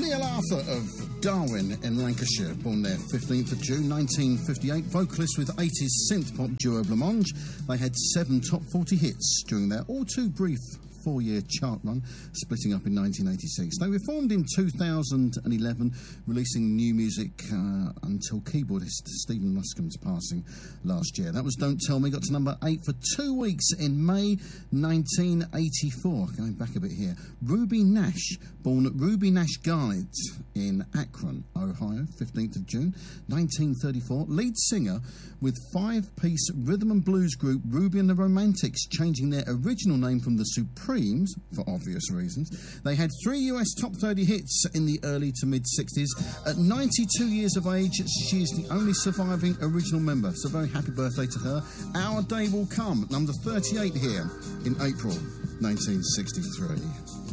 Neil Arthur of Darwin in Lancashire, born there 15th of June 1958, vocalist with 80s synth-pop duo Blancmange. They had 7 top 40 hits during their all too brief 4-year chart run, splitting up in 1986. They were formed in 2011, releasing new music until keyboardist Stephen Luscombe's passing last year. That was Don't Tell Me, got to number 8 for 2 weeks in May 1984. Going back a bit here. Ruby Nash, born Ruby Nash Garnett in Akron, Ohio, 15th of June 1934. Lead singer with 5-piece rhythm and blues group Ruby and the Romantics, changing their original name from the Supremes, for obvious reasons. They had 3 US top 30 hits in the early to mid-60s. At 92 years of age, she is the only surviving original member, so very happy birthday to her. Our Day Will Come, number 38 here in April 1963.